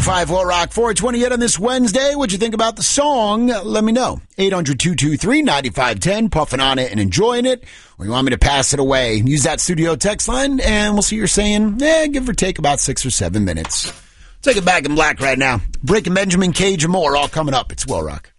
95 Will Rock 428 on this Wednesday. What'd you think about the song? Let me know. 800-223-9510. Puffing on it and enjoying it. Or you want me to pass it away? Use that studio text line and we'll see you're saying, give or take about 6 or 7 minutes. Take it back in black right now. Breaking Benjamin, Cage, and more all coming up. It's Will Rock.